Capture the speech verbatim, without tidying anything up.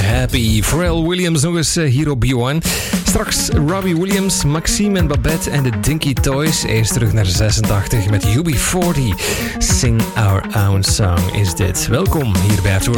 Happy. Pharrell Williams nog eens hier op B one. Straks Robbie Williams, Maxime en Babette en de Dinky Toys. Eerst terug naar zesentachtig met U B forty. Sing Our Own Song is dit. Welkom hier bij After